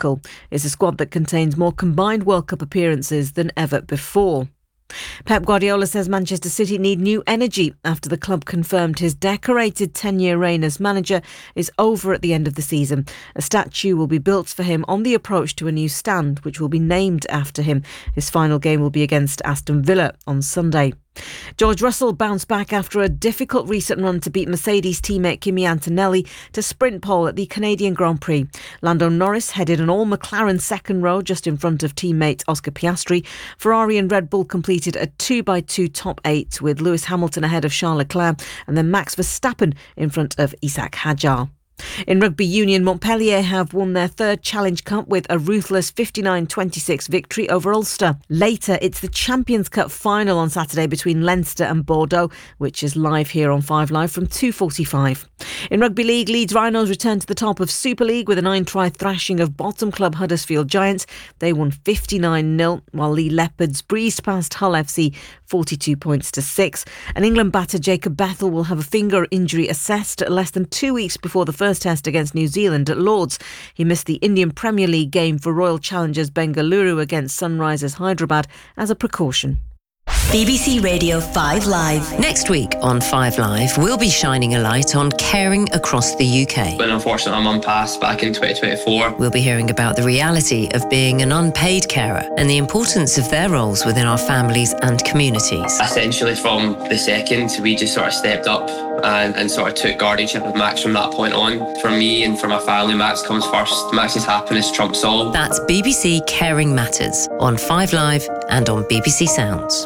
Tuchel is a squad that contains more combined World Cup appearances than ever before. Pep Guardiola says Manchester City need new energy after the club confirmed his decorated 10-year reign as manager is over at the end of the season. A statue will be built for him on the approach to a new stand, which will be named after him. His final game will be against Aston Villa on Sunday. George Russell bounced back after a difficult recent run to beat Mercedes teammate Kimi Antonelli to sprint pole at the Canadian Grand Prix. Lando Norris headed an all-McLaren second row just in front of teammate Oscar Piastri. Ferrari and Red Bull completed a 2x2 top 8 with Lewis Hamilton ahead of Charles Leclerc and then Max Verstappen in front of Isaac Hadjar. In rugby union, Montpellier have won their third Challenge Cup with a ruthless 59-26 victory over Ulster. Later, it's the Champions Cup final on Saturday between Leinster and Bordeaux, which is live here on 5 Live from 2:45. In Rugby League, Leeds Rhinos returned to the top of Super League with a 9-try thrashing of bottom club Huddersfield Giants. They won 59-0, while Lee Leopards breezed past Hull FC 42 points to 6. And England batter Jacob Bethel will have a finger injury assessed less than 2 weeks before the first test against New Zealand at Lords. He missed the Indian Premier League game for Royal Challengers Bengaluru against Sunrisers Hyderabad as a precaution. BBC Radio 5 Live. Next week on 5 Live, we'll be shining a light on caring across the UK. When unfortunately my mum passed back in 2024. We'll be hearing about the reality of being an unpaid carer and the importance of their roles within our families and communities. Essentially from the second, we just sort of stepped up and sort of took guardianship of Max from that point on. For me and for my family, Max comes first. Max's happiness trumps all. That's BBC Caring Matters on 5 Live and on BBC Sounds.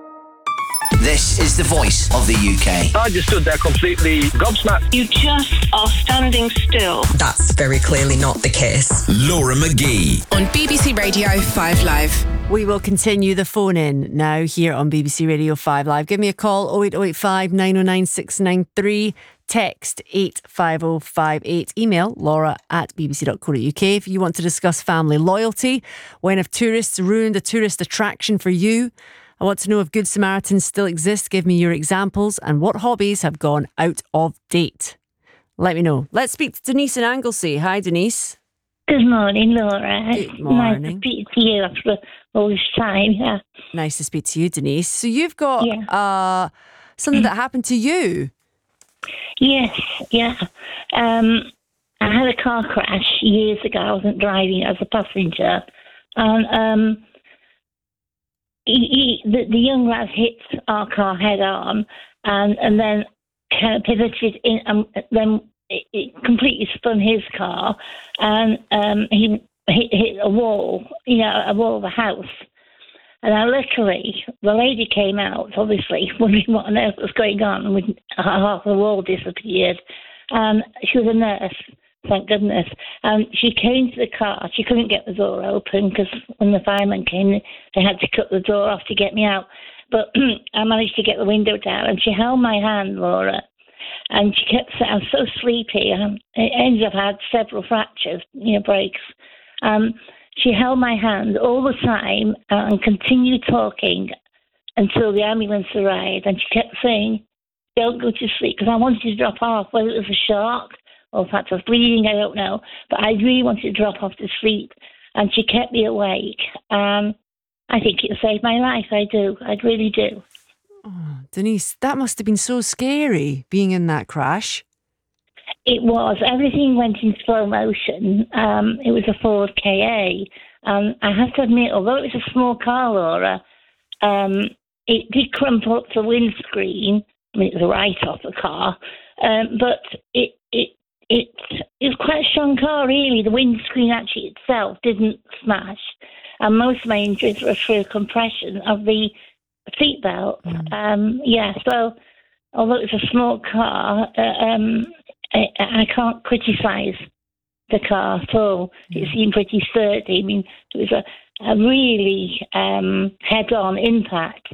This is the voice of the UK. I just stood there completely gobsmacked. You just are standing still. That's very clearly not the case. Laura McGee. On BBC Radio 5 Live. We will continue the phone in now here on BBC Radio 5 Live. Give me a call 08085 909 693. Text 85058. Email laura@bbc.co.uk if you want to discuss family loyalty. When have tourists ruined a tourist attraction for you? I want to know if Good Samaritans still exist. Give me your examples and what hobbies have gone out of date. Let me know. Let's speak to Denise in Anglesey. Hi, Denise. Good morning, Laura. Good morning. Nice to speak to you after all this time. Yeah. Nice to speak to you, Denise. So you've got something that happened to you. Yes, yeah. I had a car crash years ago. I wasn't driving as a passenger. And the young lad hit our car head on and then kind of pivoted in and then it completely spun his car and he hit a wall, a wall of a house. And now luckily the lady came out, obviously, wondering what on earth was going on, and half the wall disappeared. She was a nurse. Thank goodness. She came to the car. She couldn't get the door open because when the firemen came, they had to cut the door off to get me out. But I managed to get the window down, and she held my hand, Laura. And she kept saying, I'm so sleepy. It ended up I had several fractures, breaks. She held my hand all the time and continued talking until the ambulance arrived. And she kept saying, don't go to sleep, because I wanted to drop off, whether it was a shock or in fact I was bleeding, I don't know. But I really wanted to drop off to sleep. And she kept me awake. I think it saved my life. I do. I really do. Oh, Denise, that must have been so scary, being in that crash. It was. Everything went in slow motion. It was a Ford KA. I have to admit, although it was a small car, Laura, it did crumple up the windscreen. I mean, it was a write-off the car. But it was quite a strong car, really. The windscreen actually itself didn't smash. And most of my injuries were through compression of the seatbelt. So although it's a small car, I can't criticise the car at all. It seemed pretty sturdy. I mean, it was a really head-on impact.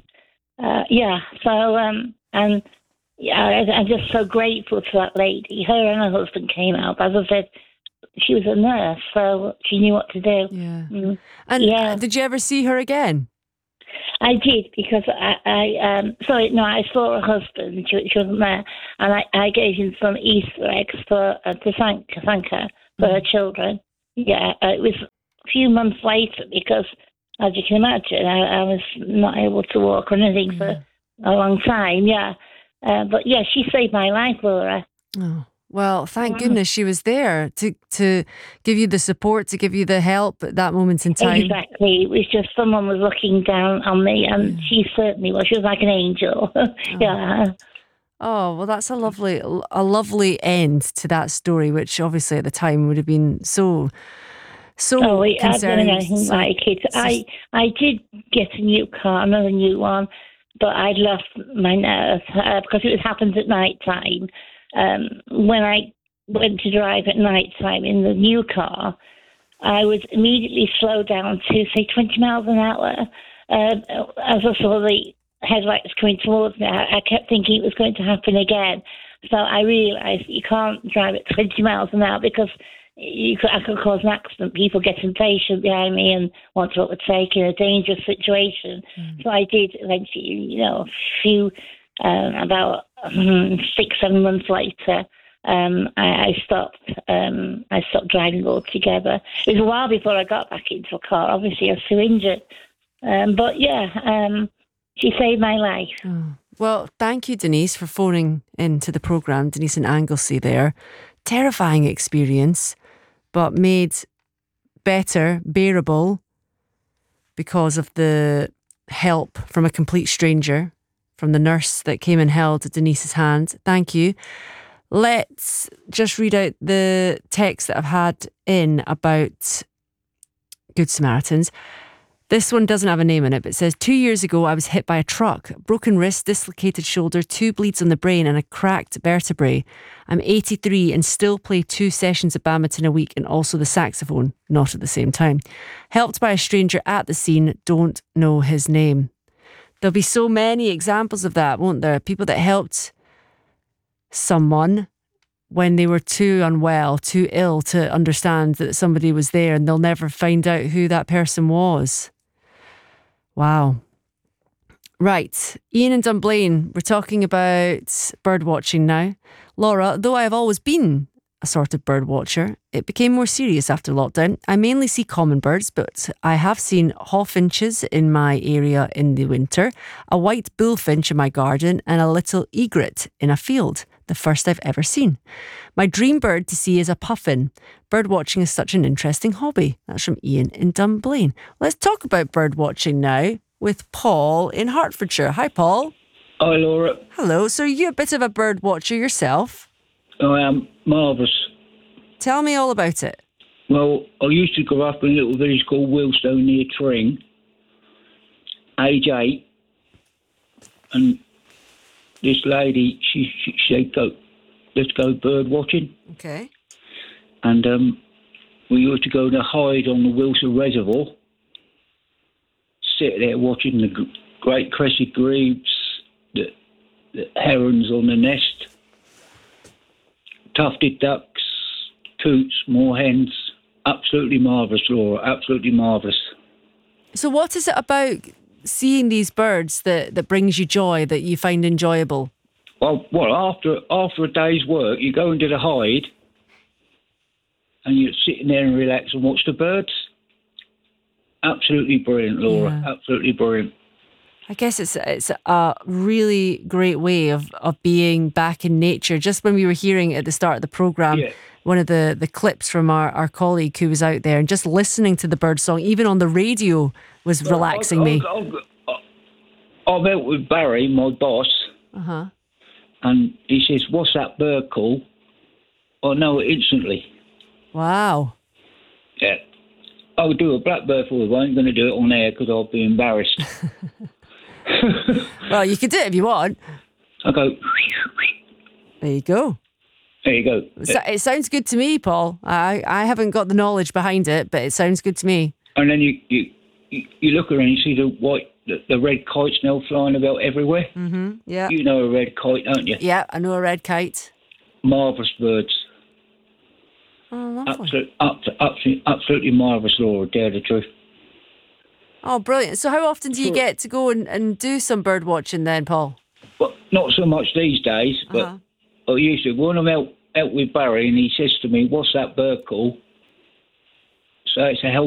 I'm just so grateful to that lady. Her and her husband came out. As I said, she was a nurse, so she knew what to do. Yeah. And did you ever see her again? I did, because I saw her husband. She wasn't there, and I gave him some Easter eggs to thank her for her children. it was a few months later because, as you can imagine, I was not able to walk or anything for a long time. Yeah, but yeah, she saved my life, Laura. Oh. Well, thank goodness she was there to give you the support, to give you the help at that moment in time. Exactly. It was just someone was looking down on me, and she certainly was. She was like an angel. Yeah. Oh, well, that's a lovely end to that story, which obviously at the time would have been so concerning. I don't know anything like it. I did get a new car, another new one, but I'd lost my nerve because it happened at night time. When I went to drive at night time in the new car, I would immediately slow down to, say, 20 miles an hour. As I saw the headlights coming towards me, I kept thinking it was going to happen again. So I realised you can't drive at 20 miles an hour because I could cause an accident. People get impatient behind me and want to overtake in a dangerous situation. So I did eventually, about 6-7 months later, I stopped driving altogether. It was a while before I got back into a car. Obviously, I was too injured. But she saved my life. Oh. Well, thank you, Denise, for phoning into the programme. Denise in Anglesey there. Terrifying experience, but made better, bearable, because of the help from a complete stranger, from the nurse that came and held Denise's hand. Thank you. Let's just read out the text that I've had in about Good Samaritans. This one doesn't have a name in it, but it says, 2 years ago, I was hit by a truck. Broken wrist, dislocated shoulder, 2 bleeds on the brain and a cracked vertebrae. I'm 83 and still play 2 sessions of badminton a week and also the saxophone, not at the same time. Helped by a stranger at the scene, don't know his name. There'll be so many examples of that, won't there? People that helped someone when they were too unwell, too ill to understand that somebody was there, and they'll never find out who that person was. Wow. Right. Ian and Dunblane, we're talking about bird watching now. Laura, though I have always been a sort of bird watcher, it became more serious after lockdown. I mainly see common birds, but I have seen hawfinches in my area in the winter, a white bullfinch in my garden, and a little egret in a field, the first I've ever seen. My dream bird to see is a puffin. Bird watching is such an interesting hobby. That's from Ian in Dunblane. Let's talk about bird watching now with Paul in Hertfordshire. Hi, Paul. Hi, Laura. Hello. So you're a bit of a bird watcher yourself? I am. Marvellous. Tell me all about it. Well, I used to grow up in a little village called Wilstone near Tring, age 8, and this lady, she said, let's go bird watching. Okay. And we used to go to hide on the Wilson Reservoir, sit there watching the great crested grebes, the herons on the nest, tufted ducks, coots, moorhens. Absolutely marvellous, Laura. Absolutely marvellous. So what is it about seeing these birds that brings you joy, that you find enjoyable? Well, after a day's work, you go into the hide and you're sitting there and relax and watch the birds. Absolutely brilliant, Laura. Yeah. Absolutely brilliant. I guess it's a really great way of being back in nature. Just when we were hearing at the start of the programme, one of the clips from our colleague who was out there, and just listening to the bird song, even on the radio, was relaxing me. I've out with Barry, my boss, and he says, "What's that bird call?" I know it instantly. Wow. Yeah. I'll do a blackbird for you. I ain't going to do it on air because I'll be embarrassed. Well, you can do it if you want. I'll go. There you go. There you go. It sounds good to me, Paul. I haven't got the knowledge behind it, but it sounds good to me. And then you look around and you see the red kites now flying about everywhere. Mm-hmm. Yeah. You know a red kite, don't you? Yeah, I know a red kite. Marvellous birds. Oh, lovely. Absolutely marvellous, Laura, dare the truth. Oh, brilliant. So how often do you get to go and do some bird watching then, Paul? Well, not so much these days, but I used to. When I'm out with Barry and he says to me, "What's that bird call?" So it's a health